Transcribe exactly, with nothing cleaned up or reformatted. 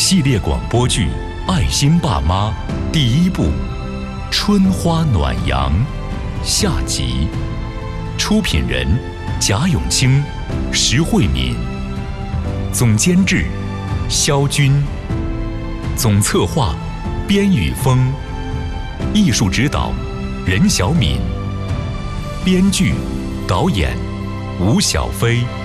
系列广播剧《爱心爸妈》第一部《春花暖阳》下集，出品人贾永清、石慧敏，总监制肖军，总策划边雨峰，艺术指导任小敏，编剧导演吴小飞。